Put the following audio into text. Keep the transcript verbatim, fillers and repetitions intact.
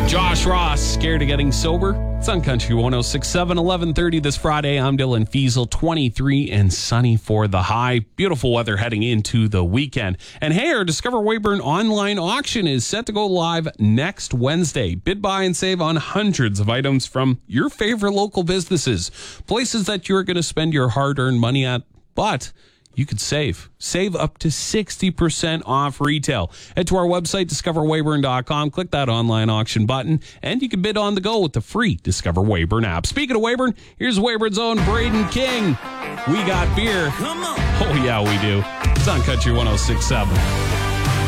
Josh Ross, Scared of Getting Sober. It's on Country one oh six point seven, eleven thirty this Friday. I'm Dylan Fiesel, twenty-three and sunny for the high. Beautiful weather heading into the weekend. And hey, our Discover Weyburn online auction is set to go live next Wednesday. Bid, buy, and save on hundreds of items from your favorite local businesses. Places that you're going to spend your hard-earned money at, but you could save. Save up to sixty percent off retail. Head to our website, discover weyburn dot com. Click that online auction button, and you can bid on the go with the free Discover Weyburn app. Speaking of Weyburn, here's Weyburn's own Braden King. We got beer. Come on. Oh, yeah, we do. It's on Country one oh six point seven.